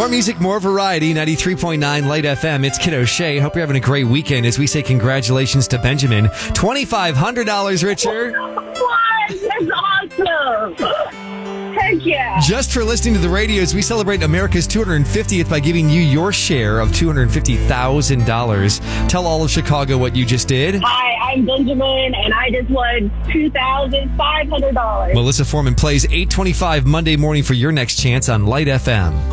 music, more variety. 93.9 Light FM. It's Kid O'Shea. Hope you're having a great weekend as we say congratulations to Benjamin. $2,500, Richard. What? That's awesome. Heck yeah. Just for listening to the radios, we celebrate America's 250th by giving you your share of $250,000. Tell all of Chicago what you just did. Hi, I'm Benjamin, and I just won $2,500. Melissa Foreman plays 8:25 Monday morning for your next chance on Light FM.